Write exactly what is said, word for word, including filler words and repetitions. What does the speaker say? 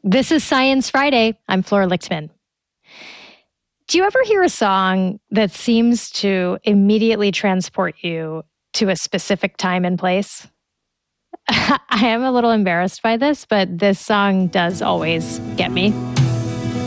This is Science Friday. I'm Flora Lichtman. Do you ever hear a song that seems to immediately transport you to a specific time and place? I am a little embarrassed by this, but this song does always get me.